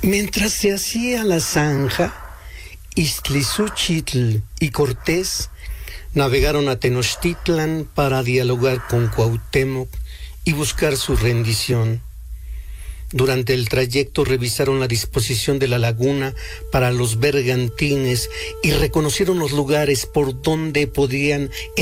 Mientras se hacía la zanja, Ixtlilxóchitl y Cortés navegaron a Tenochtitlan para dialogar con Cuauhtémoc y buscar su rendición. Durante el trayecto revisaron la disposición de la laguna para los bergantines y reconocieron los lugares por donde podían